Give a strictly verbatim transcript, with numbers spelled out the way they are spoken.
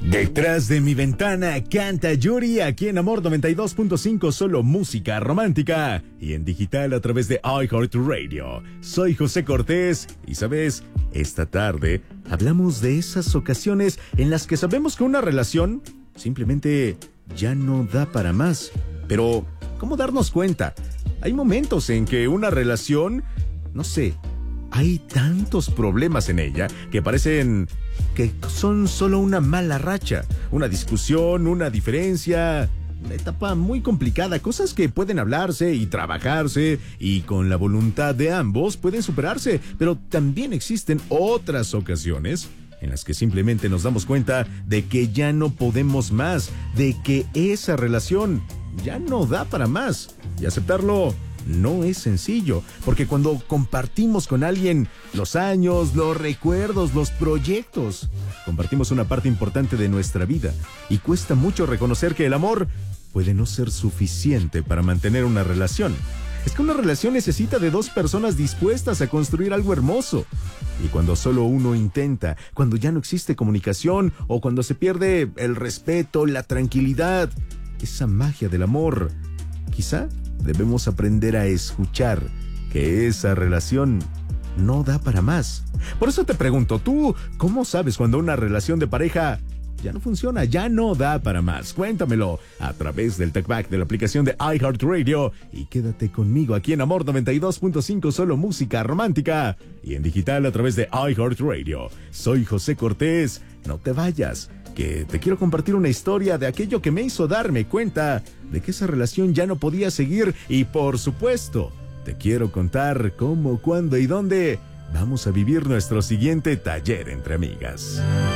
Detrás de mi ventana canta Yuri, aquí en Amor noventa y dos punto cinco, solo música romántica y en digital a través de iHeartRadio. Soy José Cortés y sabes, esta tarde hablamos de esas ocasiones en las que sabemos que una relación simplemente ya no da para más. Pero, ¿cómo darnos cuenta? Hay momentos en que una relación, no sé, hay tantos problemas en ella que parecen que son solo una mala racha, una discusión, una diferencia, una etapa muy complicada, cosas que pueden hablarse y trabajarse y con la voluntad de ambos pueden superarse, pero también existen otras ocasiones en las que simplemente nos damos cuenta de que ya no podemos más, de que esa relación ya no da para más y aceptarlo no es sencillo, porque cuando compartimos con alguien los años, los recuerdos, los proyectos, compartimos una parte importante de nuestra vida y cuesta mucho reconocer que el amor puede no ser suficiente para mantener una relación. Es que una relación necesita de dos personas dispuestas a construir algo hermoso. Y cuando solo uno intenta, cuando ya no existe comunicación o cuando se pierde el respeto, la tranquilidad, esa magia del amor, quizá debemos aprender a escuchar que esa relación no da para más. Por eso te pregunto, ¿tú cómo sabes cuando una relación de pareja ya no funciona, ya no da para más? Cuéntamelo a través del TalkBack de la aplicación de iHeartRadio y quédate conmigo aquí en Amor noventa y dos punto cinco, solo música romántica y en digital a través de iHeartRadio. Soy José Cortés, no te vayas, que te quiero compartir una historia de aquello que me hizo darme cuenta de que esa relación ya no podía seguir y, por supuesto, te quiero contar cómo, cuándo y dónde vamos a vivir nuestro siguiente taller entre amigas.